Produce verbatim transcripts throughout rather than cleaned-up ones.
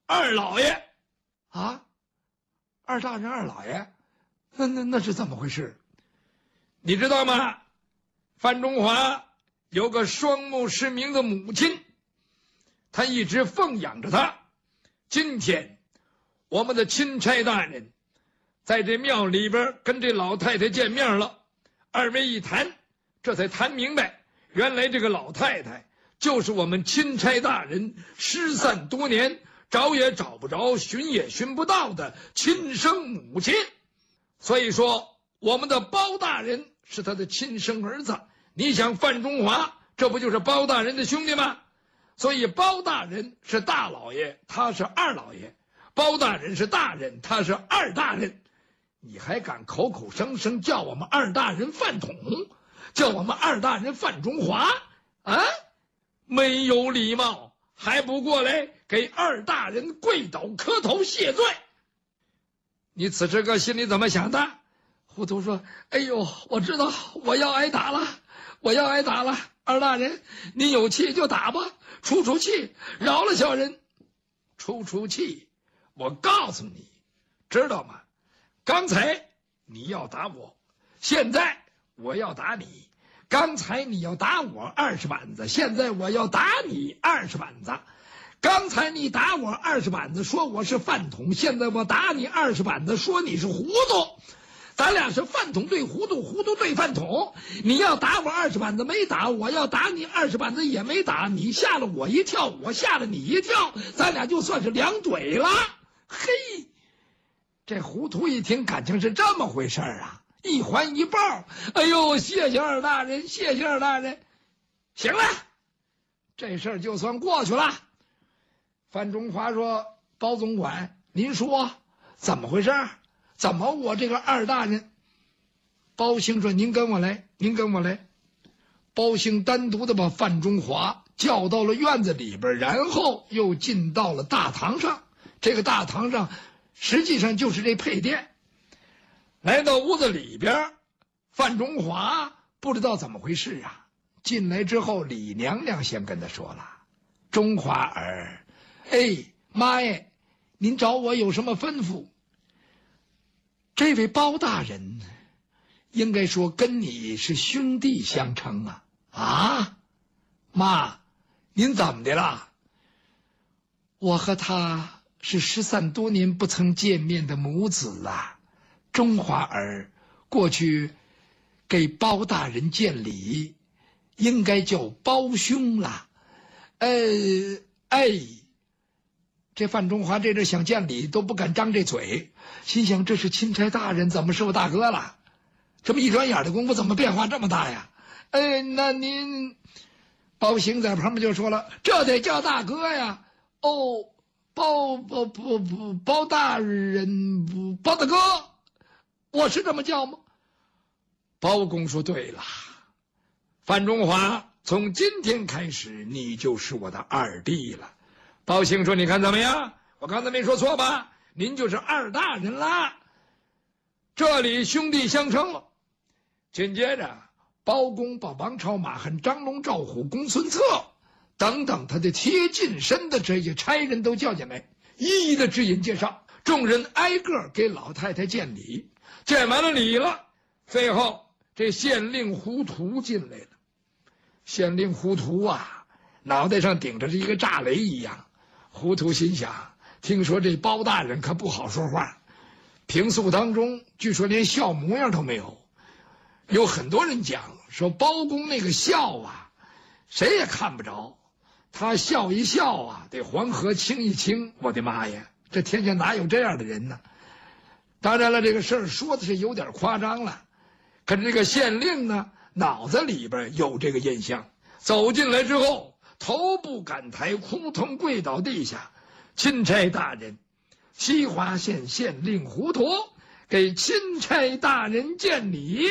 二老爷。 啊，二大人二老爷，那那那是怎么回事？ 你知道吗？范中华有个双目失明的母亲，他一直奉养着他。今天我们的钦差大人在这庙里边跟这老太太见面了，二位一谈，这才谈明白，原来这个老太太就是我们钦差大人失散多年，找也找不着，寻也寻不到的亲生母亲。所以说我们的包大人是他的亲生儿子。你想范中华这不就是包大人的兄弟吗？所以包大人是大老爷，他是二老爷；包大人是大人，他是二大人。你还敢口口声声叫我们二大人范统，叫我们二大人范中华啊？没有礼貌，还不过来给二大人跪倒磕头谢罪。你此时个心里怎么想的？ 糊涂说：哎呦，我知道我要挨打了，我要挨打了。二大人，你有气就打吧，出出气，饶了小人。 出出气，我告诉你，知道吗？刚才你要打我，现在我要打你。刚才你要打我二十板子，现在我要打你二十板子。刚才你打我二十板子，说我是饭桶，现在我打你二十板子，说你是糊涂。咱俩是饭桶对糊涂，糊涂对饭桶。你要打我二十板子没打，我要打你二十板子也没打，你吓了我一跳，我吓了你一跳，咱俩就算是两怼了。嘿，这糊涂一听，感情是这么回事啊，一环一抱。哎呦，谢谢二大人，谢谢二大人。行了，这事儿就算过去了。范中华说：包总管，您说怎么回事？怎么我这个二大人？包兴说：您跟我来，您跟我来。包兴单独的把范中华叫到了院子里边，然后又进到了大堂上。这个大堂上实际上就是这配殿。来到屋子里边，范中华不知道怎么回事啊。进来之后，李娘娘先跟他说了：中华儿，哎，妈耶，您找我有什么吩咐？这位包大人应该说跟你是兄弟相称啊。啊，妈，您怎么的了？我和他是失散多年不曾见面的母子啊。中华儿过去给包大人见礼，应该叫包兄了。呃，哎，这范中华这阵想见礼都不敢张这嘴，心想这是钦差大人，怎么是我大哥了？这么一转眼的功夫，怎么变化这么大呀？哎，那您包兴在旁边就说了：这得叫大哥呀。哦，包包包包包大人，包大哥，我是这么叫吗？包公说：对了，范中华，从今天开始你就是我的二弟了。包兴说：你看怎么样？我刚才没说错吧？您就是二大人啦，这里兄弟相称了。紧接着，包公把王朝、马汉、张龙、赵虎、公孙策等等他的贴近身的这些差人都叫进来，一一的指引介绍。众人挨个给老太太见礼，见完了礼了，最后这县令胡涂进来了。县令胡涂啊，脑袋上顶着是一个炸雷一样。胡涂心想，听说这包大人可不好说话，平素当中据说连笑模样都没有。有很多人讲说包公那个笑啊，谁也看不着，他笑一笑啊，得黄河清一清。我的妈呀，这天下哪有这样的人呢？当然了，这个事儿说的是有点夸张了，可是这个县令呢，脑子里边有这个印象。走进来之后，头不敢抬，扑通跪倒地下。钦差大人，西华县县令胡涂给钦差大人见礼。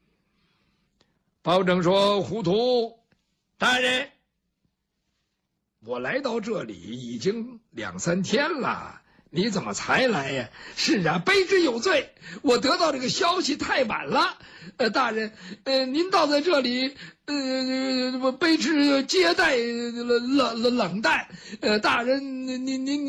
包拯说：胡涂大人，我来到这里已经两三天了，你怎么才来呀？是啊，卑职有罪，我得到这个消息太晚了。呃，大人，呃，您倒在这里，呃，卑职接待冷冷冷淡。呃，大人，您您。